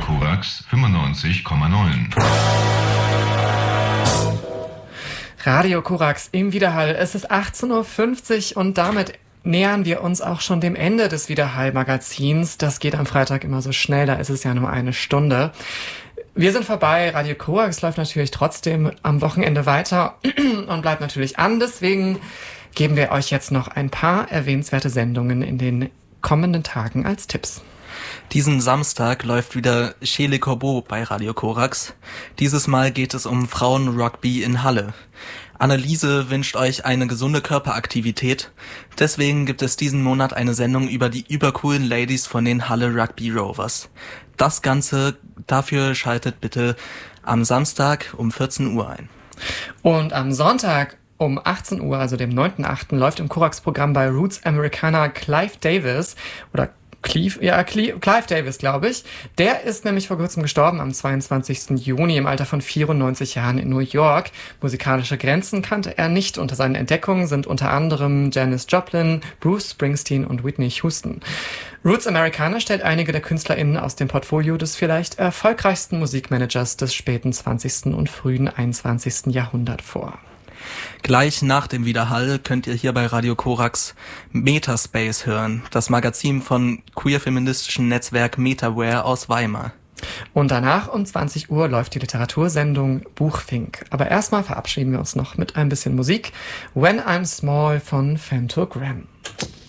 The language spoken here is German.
Korax 95,9. Radio Korax im Widerhall. Es ist 18.50 Uhr und damit nähern wir uns auch schon dem Ende des Widerhall-Magazins. Das geht am Freitag immer so schnell, da ist es ja nur eine Stunde. Wir sind vorbei. Radio Korax läuft natürlich trotzdem am Wochenende weiter und bleibt natürlich an. Deswegen geben wir euch jetzt noch ein paar erwähnenswerte Sendungen in den kommenden Tagen als Tipps. Diesen Samstag läuft wieder Chez les Corbeaux bei Radio Korax. Dieses Mal geht es um Frauenrugby in Halle. Anneliese wünscht euch eine gesunde Körperaktivität. Deswegen gibt es diesen Monat eine Sendung über die übercoolen Ladies von den Halle Rugby Rovers. Das Ganze, dafür schaltet bitte am Samstag um 14 Uhr ein. Und am Sonntag um 18 Uhr, also dem 9.8., läuft im Korax-Programm bei Roots Americana Clive Davis Clive Davis, glaube ich. Der ist nämlich vor kurzem gestorben am 22. Juni im Alter von 94 Jahren in New York. Musikalische Grenzen kannte er nicht. Unter seinen Entdeckungen sind unter anderem Janis Joplin, Bruce Springsteen und Whitney Houston. Roots Americana stellt einige der KünstlerInnen aus dem Portfolio des vielleicht erfolgreichsten Musikmanagers des späten 20. und frühen 21. Jahrhunderts vor. Gleich nach dem Widerhall könnt ihr hier bei Radio Korax Metaspace hören, das Magazin von queer-feministischen Netzwerk Metaware aus Weimar. Und danach um 20 Uhr läuft die Literatursendung Buchfink. Aber erstmal verabschieden wir uns noch mit ein bisschen Musik. When I'm Small von Phantogram.